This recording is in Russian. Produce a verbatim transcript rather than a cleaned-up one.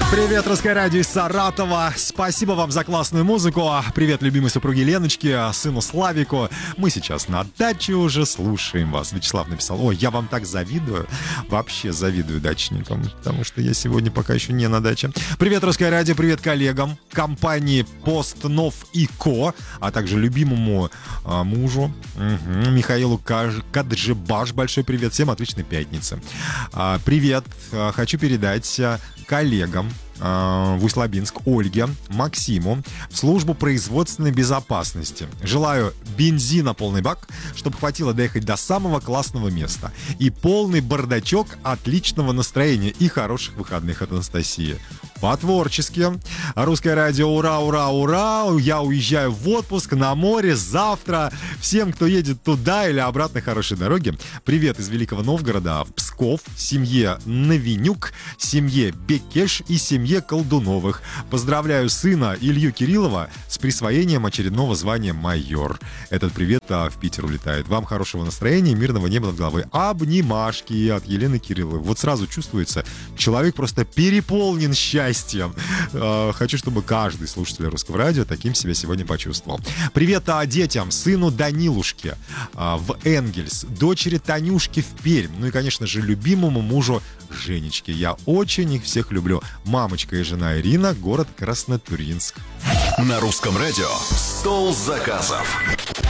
Привет, Русское радио из Саратова. Спасибо вам за классную музыку. Привет, любимой супруге Леночке, сыну Славику. Мы сейчас на даче уже слушаем вас. Вячеслав написал: ой, я вам так завидую. Вообще завидую дачникам, потому что я сегодня пока еще не на даче. Привет, Русское радио, привет коллегам, компании Постнов и Ко, а также любимому а, мужу угу, Михаилу Каджибаш. Большой привет, всем отличной пятницы. А, привет, а, хочу передать коллегам в Усть-Лабинск, Ольге, Максиму, в службу производственной безопасности. Желаю бензина полный бак, чтобы хватило доехать до самого классного места. И полный бардачок отличного настроения и хороших выходных от Анастасии. По-творчески. Русское радио, ура, ура, ура. Я уезжаю в отпуск на море завтра. Всем, кто едет туда или обратно, хорошей дороги. Привет из Великого Новгорода в Псков, семье Новинюк, семье Бекеш и семье Колдуновых. Поздравляю сына Илью Кириллова с присвоением очередного звания майор. Этот привет а, в Питер улетает. Вам хорошего настроения и мирного неба над головой. Обнимашки от Елены Кирилловой. Вот сразу чувствуется, человек просто переполнен счастьем. А, хочу, чтобы каждый слушатель Русского радио таким себя сегодня почувствовал. Привет а, детям, сыну Данилушке а, в Энгельс, дочери Танюшке в Пермь, ну и, конечно же, любимому мужу Женечке. Я очень их всех люблю. Мамочка и жена Ирина, город Краснотурьинск. На Русском радио «Стол заказов».